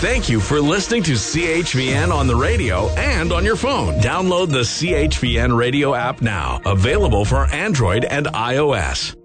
Thank you for listening to CHVN on the radio and on your phone. Download the CHVN radio app now. Available for Android and iOS.